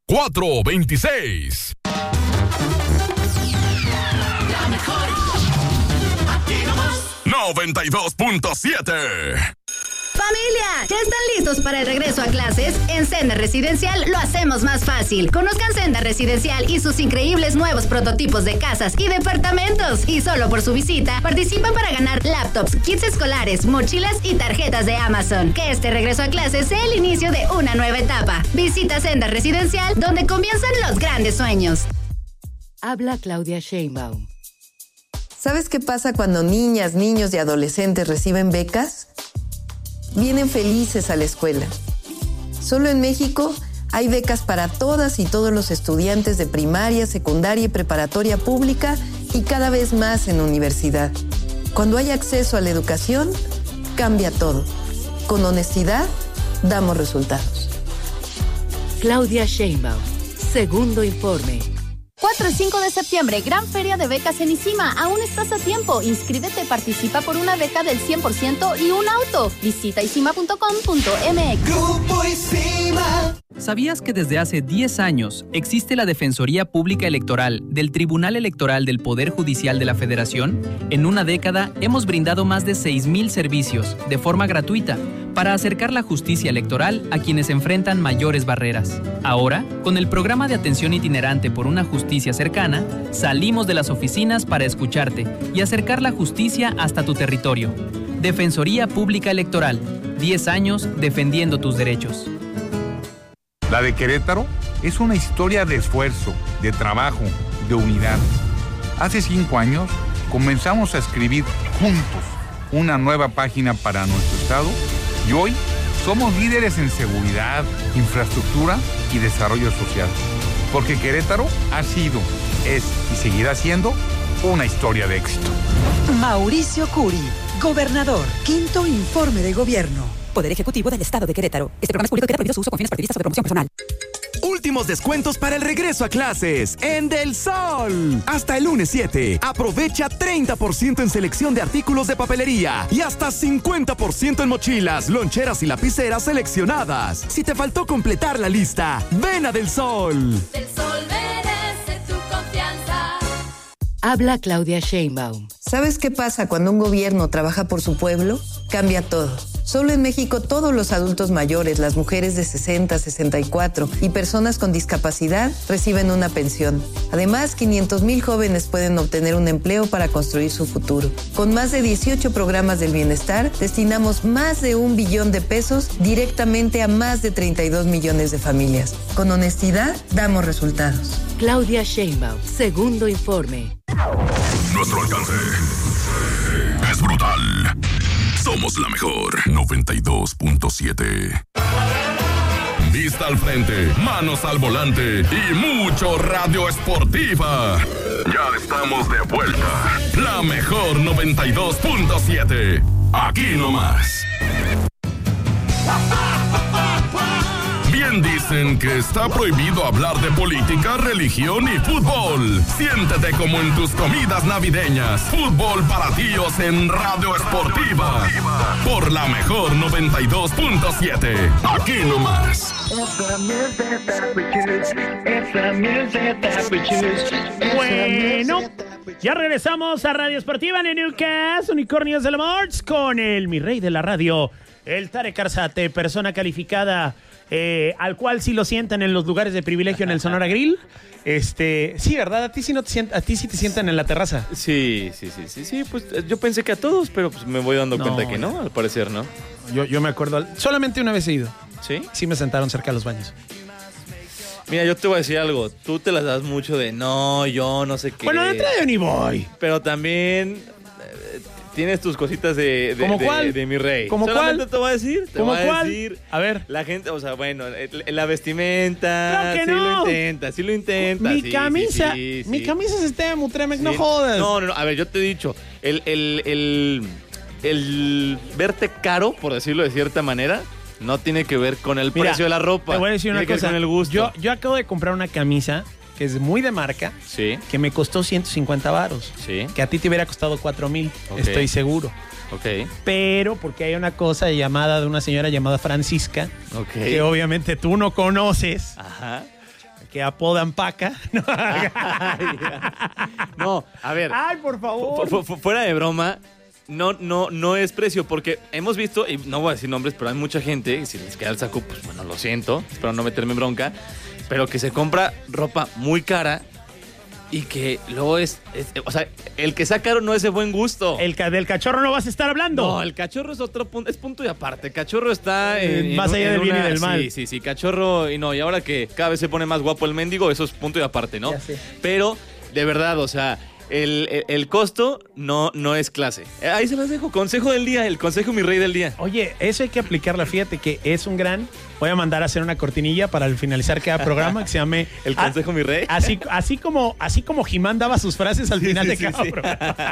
426. La mejor. Aquí nomás. 92.7. ¡Familia! ¿Ya están listos para el regreso a clases? En Senda Residencial lo hacemos más fácil. Conozcan Senda Residencial y sus increíbles nuevos prototipos de casas y departamentos. Y solo por su visita, participan para ganar laptops, kits escolares, mochilas y tarjetas de Amazon. Que este regreso a clases sea el inicio de una nueva etapa. Visita Senda Residencial, donde comienzan los grandes sueños. Habla Claudia Sheinbaum. ¿Sabes qué pasa cuando niñas, niños y adolescentes reciben becas? Vienen felices a la escuela. Solo en México hay becas para todas y todos los estudiantes de primaria, secundaria y preparatoria pública y cada vez más en universidad. Cuando hay acceso a la educación, cambia todo. Con honestidad, damos resultados. Claudia Sheinbaum. Segundo informe. 4 y 5 de septiembre, gran feria de becas en ISIMA. Aún estás a tiempo. Inscríbete, participa por una beca del 100% y un auto. Visita isima.com.mx. Grupo ISIMA. ¿Sabías que desde hace 10 años existe la Defensoría Pública Electoral del Tribunal Electoral del Poder Judicial de la Federación? En una década hemos brindado más de 6,000 servicios de forma gratuita para acercar la justicia electoral a quienes enfrentan mayores barreras. Ahora, con el programa de atención itinerante por una justicia cercana, salimos de las oficinas para escucharte y acercar la justicia hasta tu territorio. Defensoría Pública Electoral, 10 años defendiendo tus derechos. La de Querétaro es una historia de esfuerzo, de trabajo, de unidad. Hace 5 años comenzamos a escribir juntos una nueva página para nuestro estado y hoy somos líderes en seguridad, infraestructura y desarrollo social. Porque Querétaro ha sido, es y seguirá siendo una historia de éxito. Mauricio Curi, gobernador, 5º informe de gobierno. Poder Ejecutivo del Estado de Querétaro. Este programa es público y queda prohibido su uso con fines partidistas o de promoción personal. Últimos descuentos para el regreso a clases en Del Sol. Hasta el lunes 7. Aprovecha 30% en selección de artículos de papelería y hasta 50% en mochilas, loncheras y lapiceras seleccionadas. Si te faltó completar la lista, ven a Del Sol. Del Sol merece tu confianza. Habla Claudia Sheinbaum. ¿Sabes qué pasa cuando un gobierno trabaja por su pueblo? Cambia todo. Solo en México todos los adultos mayores, las mujeres de 60, 64 y personas con discapacidad reciben una pensión. Además, 500,000 jóvenes pueden obtener un empleo para construir su futuro. Con más de 18 programas del bienestar, destinamos más de 1 billón de pesos directamente a más de 32 millones de familias. Con honestidad, damos resultados. Claudia Sheinbaum. Segundo informe. Nuestro alcance es brutal. Somos la mejor. 92.7. Vista al frente, manos al volante y mucho Radio Esportiva. Ya estamos de vuelta. La mejor 92.7. Aquí nomás. Bien dicen que está prohibido hablar de política, religión y fútbol. Siéntete como en tus comidas navideñas. Fútbol para tíos en Radio Esportiva. Por la mejor 92.7. Aquí nomás. Bueno, ya regresamos a Radio Esportiva en el Newcast, Unicornios de la Morts, con el mi rey de la radio, el Tarek Arzate, persona calificada, al cual sí lo sientan en los lugares de privilegio en el Sonora Grill. Sí, ¿verdad? A ti sí te sientan en la terraza. Sí, pues yo pensé que a todos, pero pues me voy dando cuenta que no, al parecer no. Yo me acuerdo, solamente una vez he ido. ¿Sí? Sí me sentaron cerca de los baños. Mira, yo te voy a decir algo. Tú te las das mucho de no, yo no sé qué. Bueno, de entrada yo ni voy. Pero también tienes tus cositas de ¿Cómo cuál? De mi rey. ¿Cómo solamente cuál? te voy a decir. ¿Cómo cuál? A ver. La gente, o sea, bueno, la vestimenta. ¡Claro que sí no! Sí lo intenta. Mi sí, camisa. Sí. Mi camisa es Esteban Mutremec, Sí. no jodas. No. A ver, yo te he dicho. El verte caro, por decirlo de cierta manera, no tiene que ver con el precio de la ropa. Te voy a decir una tiene cosa. que ver con el gusto. Yo acabo de comprar una camisa que es muy de marca, Sí. que me costó 150 varos. Sí. Que a ti te hubiera costado 4,000, Ok. estoy seguro. Ok. Pero porque hay una cosa llamada de una señora llamada Francisca, Ok. que obviamente tú no conoces. Ajá. que apodan Paca. No, a ver. Ay, por favor. Fuera de broma, no es precio, porque hemos visto, y no voy a decir nombres, pero hay mucha gente, y si les queda el saco, pues bueno, lo siento, espero no meterme en bronca, pero que se compra ropa muy cara y que luego o sea, el que sea caro no es de buen gusto. Del cachorro no vas a estar hablando. No, el cachorro es otro punto, es punto y aparte. Cachorro está más allá del bien y del mal. Sí, cachorro, y ahora que cada vez se pone más guapo el mendigo, eso es punto y aparte, ¿no? Pero, de verdad, o sea, el costo no es clase. Ahí se las dejo. Consejo del día, el consejo mi rey del día. Oye, eso hay que aplicarla. Fíjate que es un gran... Voy a mandar a hacer una cortinilla para finalizar cada programa que se llame... ¿El consejo mi rey? Así como Jimán daba sus frases al final de cada programa.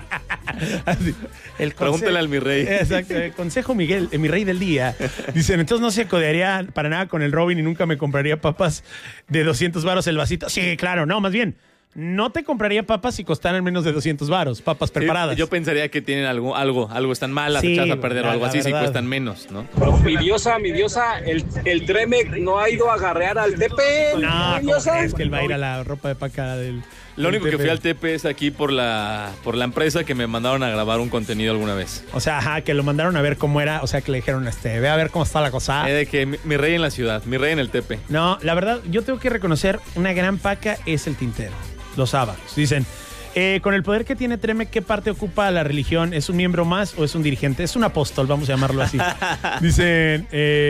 Pregúntale al mi rey. Exacto. El consejo Miguel, mi rey del día. Dicen, entonces no se codearía para nada con el Robin y nunca me compraría papas de 200 varos el vasito. Sí, claro, no, más bien... No te compraría papas si costaran menos de 200 varos, papas preparadas. Yo pensaría que tienen algo están malas, echadas a perder o algo así, si cuestan menos, ¿no? Mi diosa, el Tremec no ha ido a agarrear al Tepe. No, es que él va a ir a la ropa de Paca del... Lo único que fui al Tepe es aquí por la empresa que me mandaron a grabar un contenido alguna vez. O sea, que lo mandaron a ver cómo era, o sea, que le dijeron, ve a ver cómo está la cosa. De que mi rey en la ciudad, mi rey en el Tepe. No, la verdad, yo tengo que reconocer, una gran Paca es el tintero. Los sábados. Dicen, con el poder que tiene Tremec, ¿qué parte ocupa la religión? ¿Es un miembro más o es un dirigente? Es un apóstol, vamos a llamarlo así. Dicen,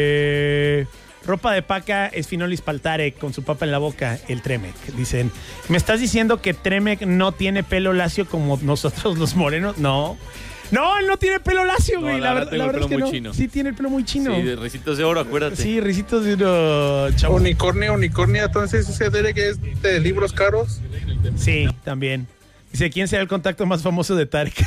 ropa de Paca es Finolis Paltare con su papa en la boca, el Tremec. Dicen, ¿me estás diciendo que Tremec no tiene pelo lacio como nosotros los morenos? No. No, él no tiene pelo lacio, güey. La verdad es que no. Chino. Sí, tiene el pelo muy chino. Sí, de ricitos de oro, acuérdate. Sí, ricitos de oro. Chavo. Unicornia, entonces ese Derek es de libros caros. Sí, también. Dice, ¿quién será el contacto más famoso de Tarek?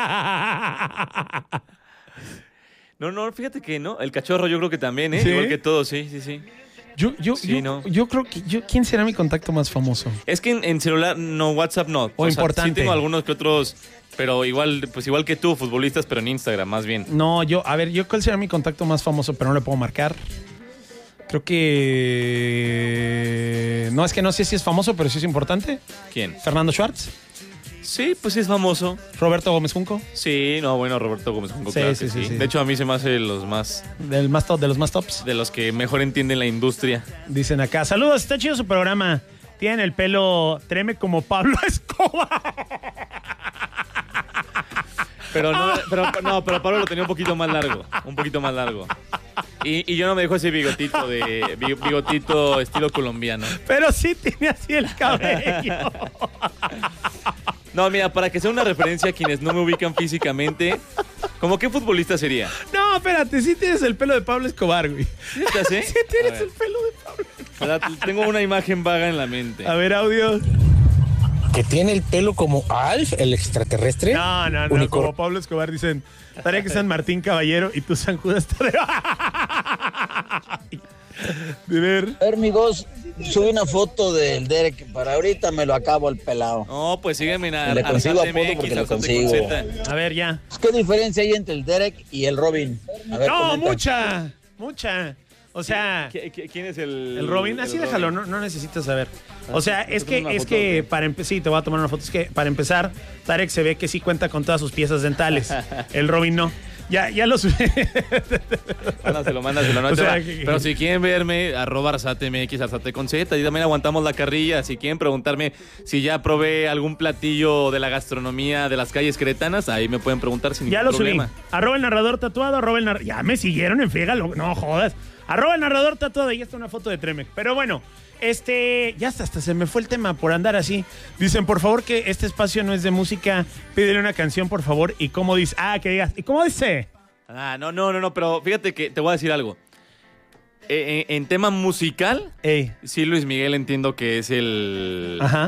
No, fíjate que no. El cachorro yo creo que también, ¿eh? ¿Sí? Igual que todos, sí. Yo creo que ¿quién será mi contacto más famoso? Es que en celular, no, WhatsApp no. O importante. Sí tengo algunos que otros, pero igual que tú, futbolistas, pero en Instagram, más bien. No, ¿cuál será mi contacto más famoso? Pero no le puedo marcar. Creo que... No, es que no sé si es famoso, pero sí es importante. ¿Quién? ¿Fernando Schwartz? Sí, pues sí es famoso. ¿Roberto Gómez Junco? Sí, Roberto Gómez Junco, claro que sí. De hecho, a mí se me hace de los más tops. De los que mejor entienden la industria. Dicen acá, saludos, está chido su programa. Tienen el pelo Treme como Pablo Escobar. Pero Pablo lo tenía un poquito más largo. Y yo no me dejo ese bigotito estilo colombiano. Pero sí tiene así el cabello. No, mira, para que sea una referencia a quienes no me ubican físicamente, ¿cómo qué futbolista sería? No, espérate, sí tienes el pelo de Pablo Escobar, güey. ¿Sí estás, eh? Sí tienes el pelo de Pablo Escobar. Tengo una imagen vaga en la mente. A ver, audio. ¿Que tiene el pelo como Alf, el extraterrestre? No, como Pablo Escobar. Dicen, estaría que San Martín Caballero y tú San Judas Tadeo. De ver. A ver, amigos, subí una foto del Derek. Para ahorita me lo acabo el pelado. No, pues sígueme en le consigo apodo porque lo consigo. A ver, ya. ¿Qué diferencia hay entre el Derek y el Robin? A ver, no, comenta. mucha. O sea, ¿quién es el Robin? Así déjalo, no necesitas saber. O sea, es que para empezar, sí, te voy a tomar una foto. Es que para empezar, Tarek se ve que sí cuenta con todas sus piezas dentales. El Robin no. Ya lo subí. Mándaselo. No, o sea, pero si quieren verme, @arsatemx, Arzate con Z, y también aguantamos la carrilla. Si quieren preguntarme si ya probé algún platillo de la gastronomía de las calles queretanas, ahí me pueden preguntar sin ningún problema. Ya lo subí. @el narrador tatuado, Ya me siguieron en friega, no jodas. @el narrador tatuado, y está una foto de Tremec. Pero bueno, ya hasta se me fue el tema por andar así. Dicen, por favor, que este espacio no es de música. Pídele una canción, por favor. ¿Y cómo dice? Que digas. ¿Y cómo dice? No, pero fíjate que te voy a decir algo. En tema musical, sí, Luis Miguel entiendo que es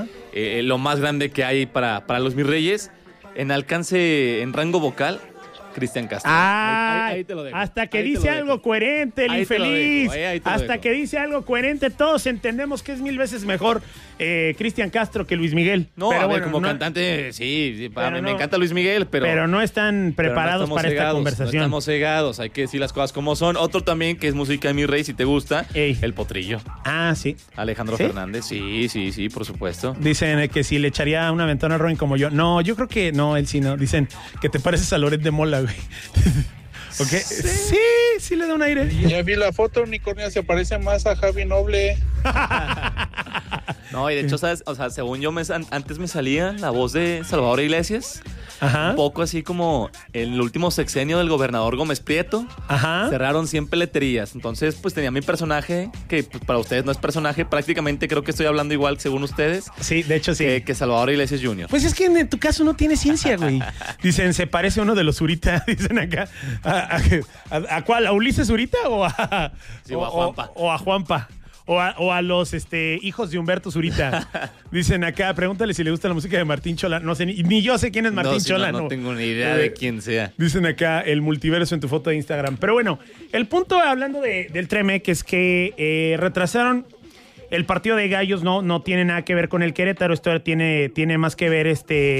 lo más grande que hay para los mis reyes. En alcance, en rango vocal, Cristian Castro. Ahí te lo dejo. Hasta que Ahí te dice lo dejo. algo coherente, el Ahí te lo infeliz. dejo, ahí te lo Hasta dejo. que dice algo coherente, todos entendemos que es 1000 veces mejor Cristian Castro que Luis Miguel. No, pero a ver, bueno, como no- cantante, sí, Pero me no- encanta Luis Miguel, pero no están preparados para esta conversación. No estamos cegados, hay que decir las cosas como son. Otro también que es música de mi rey, si te gusta, El Potrillo. Ah, sí. Alejandro ¿Sí? Fernández, sí, por supuesto. Dicen que si le echaría una ventana a Robin como yo. No, yo creo que no, él sí no. Dicen que te pareces a Loret de Mola, güey. ¿Ok? Sí le da un aire. Ya vi la foto, unicornio, se parece más a Javi Noble. No, y de hecho, ¿sabes? O sea, según yo, antes me salía la voz de Salvador Iglesias. Ajá. Un poco así como el último sexenio del gobernador Gómez Prieto. Ajá. Cerraron 100 peleterías. Entonces, pues tenía mi personaje, que pues, para ustedes no es personaje. Prácticamente creo que estoy hablando igual, según ustedes. Sí, de hecho sí. Que Salvador Iglesias Jr. Pues es que en tu caso no tiene ciencia, güey. Dicen, se parece a uno de los Zurita, dicen acá. ¿A cuál? ¿A Ulises Zurita o a, Sí, o a Juanpa? O a Juanpa. O a los hijos de Humberto Zurita. Dicen acá, pregúntale si le gusta la música de Martín Chola. No sé, ni yo sé quién es Martín Chola. No tengo ni idea de quién sea. Dicen acá el multiverso en tu foto de Instagram. Pero bueno, el punto hablando del Tremec es que retrasaron el partido de Gallos. No tiene nada que ver con el Querétaro. Esto tiene más que ver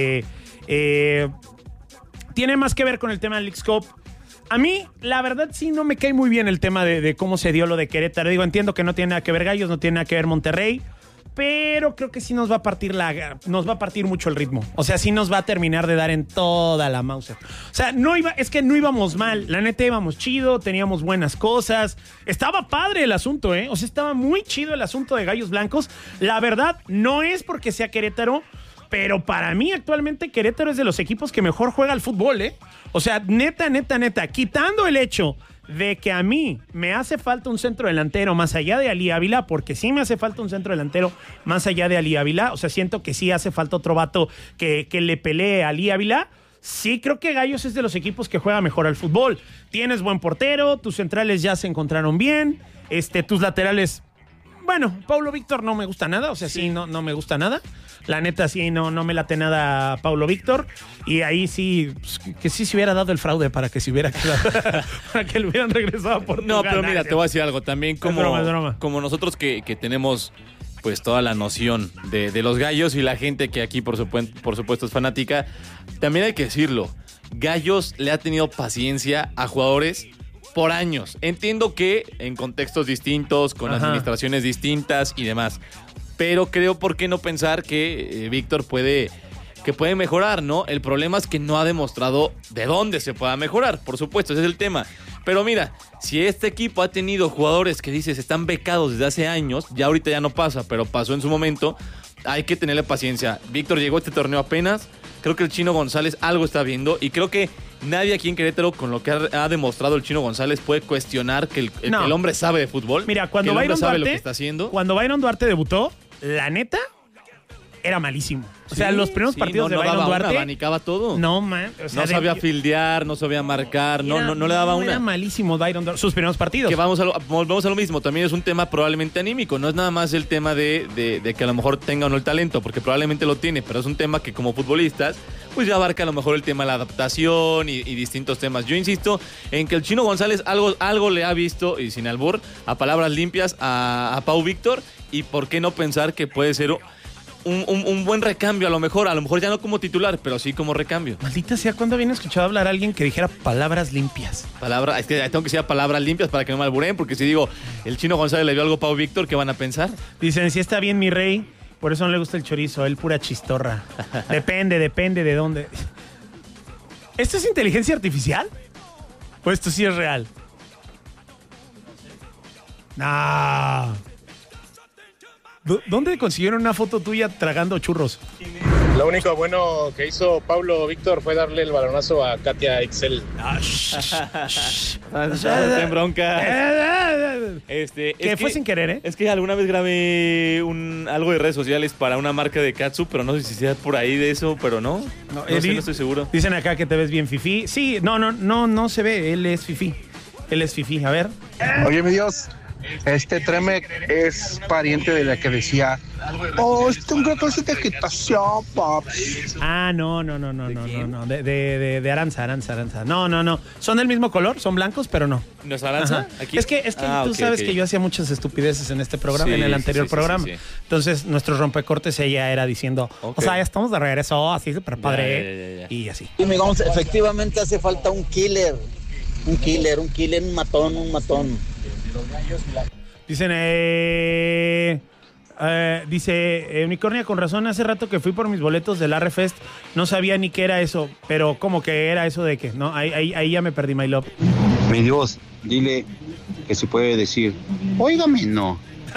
tiene más que ver con el tema del Leagues Cup. A mí, la verdad, sí no me cae muy bien el tema de cómo se dio lo de Querétaro. Digo, entiendo que no tiene nada que ver Gallos, no tiene nada que ver Monterrey, pero creo que sí nos va a partir mucho el ritmo. O sea, sí nos va a terminar de dar en toda la Mauser. O sea, no íbamos mal. La neta íbamos chido, teníamos buenas cosas. Estaba padre el asunto, ¿eh? O sea, estaba muy chido el asunto de Gallos Blancos. La verdad, no es porque sea Querétaro, pero para mí actualmente Querétaro es de los equipos que mejor juega al fútbol, ¿eh? O sea, neta, quitando el hecho de que a mí me hace falta un centro delantero más allá de Ali Ávila, porque sí me hace falta un centro delantero más allá de Ali Ávila, o sea, siento que sí hace falta otro vato que le pelee a Ali Ávila. Sí creo que Gallos es de los equipos que juega mejor al fútbol. Tienes buen portero, tus centrales ya se encontraron bien, tus laterales... Bueno, Paulo Víctor no me gusta nada, o sea, sí no me gusta nada. La neta, sí, no me late nada Paulo Víctor. Y ahí sí, pues, que sí se hubiera dado el fraude para que se hubiera quedado, para que le hubieran regresado a Portugal. No, pero mira, te voy a decir algo. También Es broma. como nosotros que tenemos pues toda la noción de los Gallos y la gente que aquí por supuesto es fanática, también hay que decirlo. Gallos le ha tenido paciencia a jugadores por años. Entiendo que en contextos distintos, con administraciones distintas y demás. Pero creo, ¿por qué no pensar que Víctor puede mejorar, ¿no? El problema es que no ha demostrado de dónde se pueda mejorar, por supuesto, ese es el tema. Pero mira, si este equipo ha tenido jugadores que dices están becados desde hace años, ya ahorita ya no pasa, pero pasó en su momento, hay que tenerle paciencia. Víctor llegó a este torneo apenas, creo que el Chino González algo está viendo y creo que nadie aquí en Querétaro, con lo que ha demostrado el Chino González, puede cuestionar que el hombre sabe de fútbol. Mira, cuando que el hombre Byron sabe Duarte, lo que está haciendo. Cuando Byron Duarte debutó, la neta, era malísimo. O sea, los primeros partidos de Byron Duarte... abanicaba todo. No, man. O sea, no sabía fildear, no sabía marcar, no le daba una. Era malísimo Byron Duarte. Sus primeros partidos. Que volvemos a lo mismo. También es un tema probablemente anímico. No es nada más el tema de que a lo mejor tenga o no el talento, porque probablemente lo tiene, pero es un tema que como futbolistas, pues ya abarca a lo mejor el tema de la adaptación y distintos temas. Yo insisto en que el Chino González algo le ha visto, y sin albur, a palabras limpias, a Pau Víctor, y por qué no pensar que puede ser un buen recambio, a lo mejor ya no como titular, pero sí como recambio. Maldita sea, ¿cuándo habían escuchado hablar a alguien que dijera palabras limpias? Es que tengo que decir palabras limpias para que no me alburen, porque si digo, el Chino González le vio algo a Pau Víctor, ¿qué van a pensar? Dicen, si está bien mi rey, por eso no le gusta el chorizo, él pura chistorra. Depende de dónde. ¿Esto es inteligencia artificial? ¿O esto sí es real? No. ¿Dónde consiguieron una foto tuya tragando churros? Lo único bueno que hizo Pablo Víctor fue darle el balonazo a Katia Excel. En bronca. Que fue sin querer, ¿eh? Es que alguna vez grabé algo de redes sociales para una marca de katsu, pero no sé si sea por ahí de eso, pero no estoy seguro. Dicen acá que te ves bien fifí. Sí, no se ve, él es fifí. A ver. Oye, mi Dios, Tremec es pariente de la que decía, tengo que hacer equitación, papi. No. De Aranza. No. Son del mismo color, son blancos, pero no. ¿No es Aranza? Aquí. Es que tú sabes que yo hacía muchas estupideces en este programa, en el anterior programa. Sí. Entonces, nuestro rompecortes ella era diciendo, o sea, ya estamos de regreso, así súper padre. Ya. Y así. Y digamos, efectivamente hace falta un killer, un matón. Dicen, dice Unicornia, con razón, hace rato que fui por mis boletos del Arrefest, no sabía ni qué era eso, pero ¿cómo que era eso de qué? ¿No? Ahí ya me perdí, my love. Mi Dios, dile que se puede decir, óigame, no.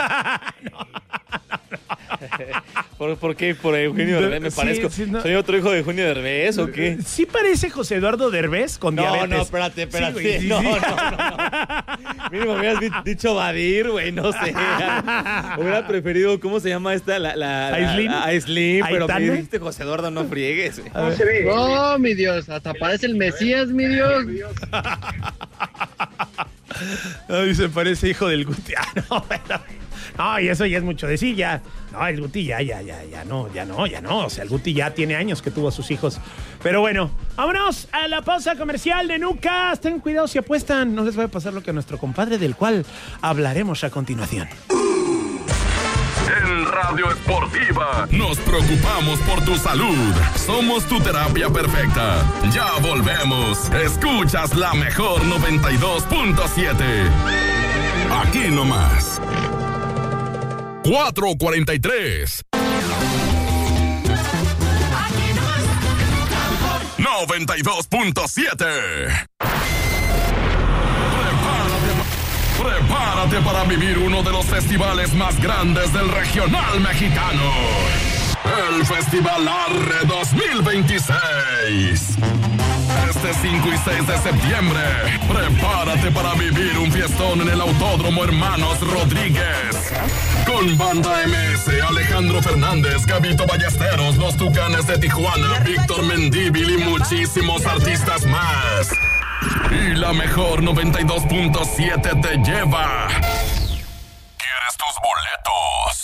¿Por qué? ¿Por Eugenio Derbez? Me parezco. No. ¿Soy otro hijo de Eugenio Derbez o qué? Sí parece José Eduardo Derbez con diabetes. No, espérate. Sí, no. Mínimo me hubieras dicho Badir, güey, no sé. Hubiera preferido, ¿cómo se llama esta? Aislinn, pero me dijiste José Eduardo, no friegues. No, mi Dios, hasta parece el Mesías, mi Dios. No, dice, parece hijo del Guti. No, y eso ya es mucho decir, ya. No, el Guti ya no. O sea, el Guti ya tiene años que tuvo a sus hijos. Pero bueno, vámonos a la pausa comercial de Nucas. Ten cuidado si apuestan, no les va a pasar lo que a nuestro compadre, del cual hablaremos a continuación. En Radio Esportiva nos preocupamos por tu salud. Somos tu terapia perfecta. Ya volvemos. Escuchas la mejor 92.7. Aquí nomás. 4:43. 92.7. Prepárate para vivir uno de los festivales más grandes del regional mexicano. El Festival Arre 2026. Este 5 y 6 de septiembre, prepárate para vivir un fiestón en el Autódromo Hermanos Rodríguez. Con Banda MS, Alejandro Fernández, Gabito Ballesteros, Los Tucanes de Tijuana, Víctor Mendívil y muchísimos artistas más. Y la mejor 92.7 te lleva. ¿Quieres tus boletos?